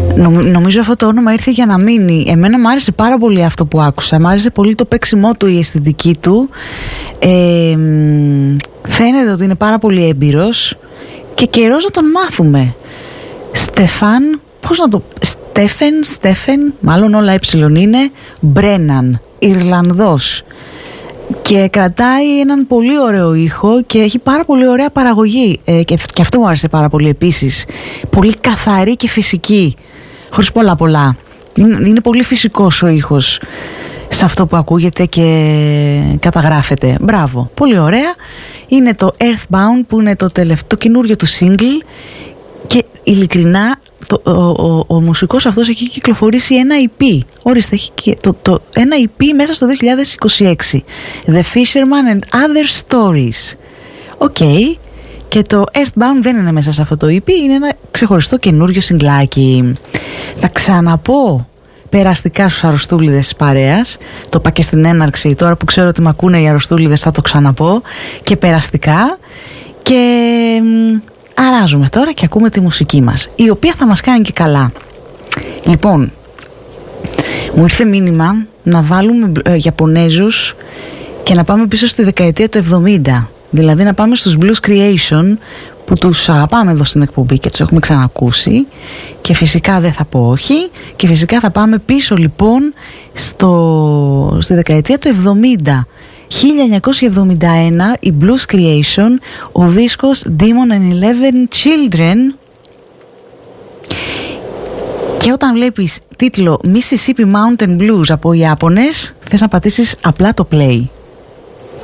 Νομίζω αυτό το όνομα ήρθε για να μείνει. Εμένα μου άρεσε πάρα πολύ αυτό που άκουσα. Μου άρεσε πολύ το παίξιμό του, η αισθητική του. Φαίνεται ότι είναι πάρα πολύ έμπειρος και καιρός να τον μάθουμε. Στεφάν, πώς να το... Στέφεν, μάλλον όλα είναι. Μπρέναν, Ιρλανδός. Και κρατάει έναν πολύ ωραίο ήχο και έχει πάρα πολύ ωραία παραγωγή. Και αυτό μου άρεσε πάρα πολύ επίσης. Πολύ καθαρή και φυσική. Χωρίς πολλά. Είναι πολύ φυσικός ο ήχος σε αυτό που ακούγεται και καταγράφεται. Μπράβο, πολύ ωραία. Είναι το Earthbound που είναι το καινούριο του single. Και ειλικρινά ο μουσικός αυτός έχει κυκλοφορήσει ένα EP. Ορίστε, έχει ένα EP μέσα στο 2026. The Fisherman and Other Stories. Οκ. Και το Earthbound δεν είναι μέσα σε αυτό το EP. Είναι ένα ξεχωριστό καινούριο σιγκλάκι. Θα ξαναπώ περαστικά στους αρρωστούλιδες της παρέας. Το είπα και στην έναρξη. Τώρα που ξέρω ότι μ' ακούνε οι αρρωστούλιδες θα το ξαναπώ. Και περαστικά. Και... αράζουμε τώρα και ακούμε τη μουσική μας, η οποία θα μας κάνει και καλά. Λοιπόν, μου ήρθε μήνυμα να βάλουμε Ιαπωνέζους και να πάμε πίσω στη δεκαετία του 70. Δηλαδή να πάμε στους Blues Creation που τους αγαπάμε εδώ στην εκπομπή και τους έχουμε ξανακούσει. Και φυσικά δεν θα πω όχι. Και φυσικά θα πάμε πίσω λοιπόν στη δεκαετία του 70. 1971 η Blues Creation, ο δίσκος Demon and 11 Children. Και όταν βλέπεις τίτλο Mississippi Mountain Blues από Ιάπωνες, θες να πατήσεις απλά το play.